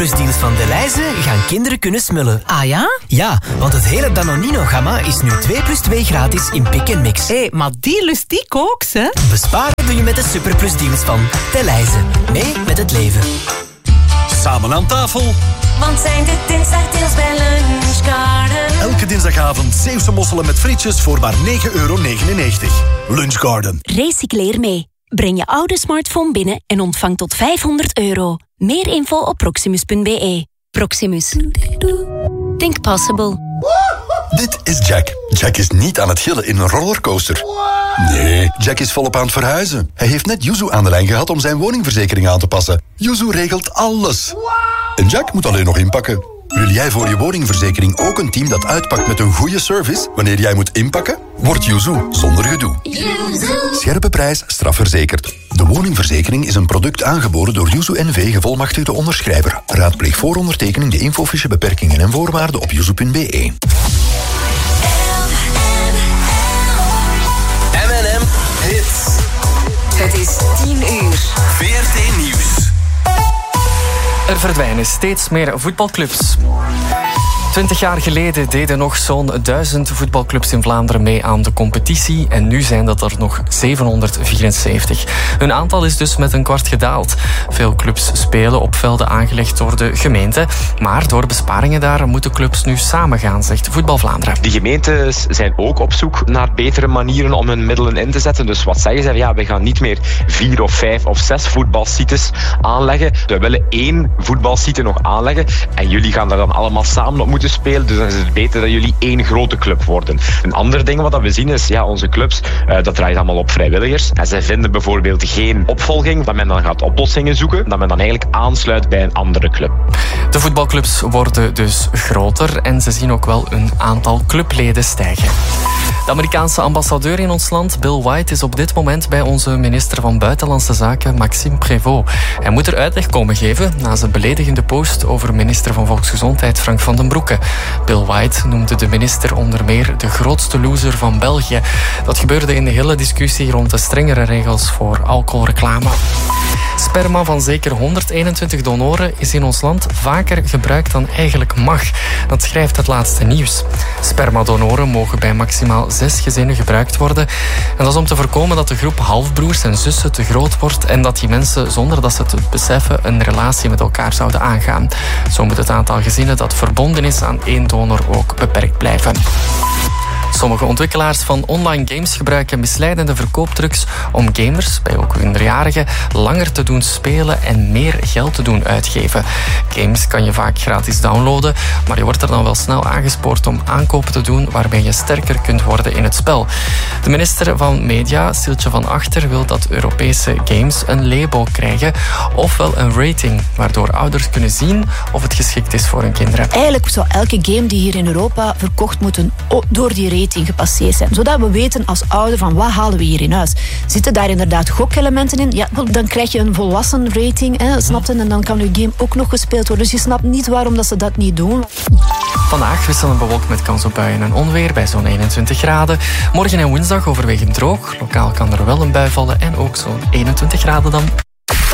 Superplusdeals van Delhaize gaan kinderen kunnen smullen. Ah ja? Ja, want het hele Danonino-gamma is nu 2+2 gratis in Pick & Mix. Hé, maar die lust ik ook, hè? Besparen doe je met de Superplusdeals van Delhaize. Mee met het leven. Samen aan tafel. Want zijn de dinsdagdeals bij Lunchgarden. Elke dinsdagavond Zeeuwse mosselen met frietjes voor maar €9,99. Lunchgarden. Recycleer mee. Breng je oude smartphone binnen en ontvang tot €500. Meer info op proximus.be. Proximus. Think possible. Dit is Jack. Jack is niet aan het gillen in een rollercoaster. Nee, Jack is volop aan het verhuizen. Hij heeft net Yuzu aan de lijn gehad om zijn woningverzekering aan te passen. Yuzu regelt alles. En Jack moet alleen nog inpakken. Wil jij voor je woningverzekering ook een team dat uitpakt met een goede service wanneer jij moet inpakken? Word Yuzu zonder gedoe. Scherpe prijs, strafverzekerd. De woningverzekering is een product aangeboden door Yuzu NV, gevolmachtigde onderschrijver. Raadpleeg voor ondertekening de infofiche beperkingen en voorwaarden op yuzu.be. M&M Hits. Het is 10:00. VRT Nieuws. Er verdwijnen steeds meer voetbalclubs. 20 jaar geleden deden nog zo'n 1000 voetbalclubs in Vlaanderen mee aan de competitie en nu zijn dat er nog 774. Hun aantal is dus met een kwart gedaald. Veel clubs spelen op velden aangelegd door de gemeente, maar door besparingen daar moeten clubs nu samengaan, zegt Voetbal Vlaanderen. Die gemeentes zijn ook op zoek naar betere manieren om hun middelen in te zetten. Dus wat zeggen ze? Ja, we gaan niet meer 4 of 5 of 6 voetbalsites aanleggen. We willen 1 voetbalsite nog aanleggen en jullie gaan daar dan allemaal samen op moeten spelen, dus dan is het beter dat jullie 1 grote club worden. Een ander ding wat we zien is, ja, onze clubs, dat draait allemaal op vrijwilligers. En zij vinden bijvoorbeeld geen opvolging, dat men dan gaat oplossingen zoeken, dat men dan eigenlijk aansluit bij een andere club. De voetbalclubs worden dus groter en ze zien ook wel een aantal clubleden stijgen. De Amerikaanse ambassadeur in ons land, Bill White, is op dit moment bij onze minister van Buitenlandse Zaken, Maxime Prévost. Hij moet er uitleg komen geven na zijn beledigende post over minister van Volksgezondheid Frank van den Broeke. Bill White noemde de minister onder meer de grootste loser van België. Dat gebeurde in de hele discussie rond de strengere regels voor alcoholreclame. Sperma van zeker 121 donoren is in ons land vaker gebruikt dan eigenlijk mag. Dat schrijft het laatste nieuws. Spermadonoren mogen bij maximaal 6 gezinnen gebruikt worden. En dat is om te voorkomen dat de groep halfbroers en zussen te groot wordt en dat die mensen, zonder dat ze het beseffen, een relatie met elkaar zouden aangaan. Zo moet het aantal gezinnen dat verbonden is aan 1 donor ook beperkt blijven. Sommige ontwikkelaars van online games gebruiken misleidende verkooptrucs om gamers, bij ook minderjarigen, langer te doen spelen en meer geld te doen uitgeven. Games kan je vaak gratis downloaden, maar je wordt er dan wel snel aangespoord om aankopen te doen waarbij je sterker kunt worden in het spel. De minister van Media, Siltje van Achter, wil dat Europese games een label krijgen, ofwel een rating, waardoor ouders kunnen zien of het geschikt is voor hun kinderen. Eigenlijk zou elke game die hier in Europa verkocht moeten door die rating gepasseerd zijn. Zodat we weten als ouder van wat halen we hier in huis. Zitten daar inderdaad gokelementen in? Ja, dan krijg je een volwassen rating, snap je? En dan kan je game ook nog gespeeld worden. Dus je snapt niet waarom dat ze dat niet doen. Vandaag wisselend bewolkt met kans op buien en onweer bij zo'n 21 graden. Morgen en woensdag overwegend droog. Lokaal kan er wel een bui vallen en ook zo'n 21 graden dan.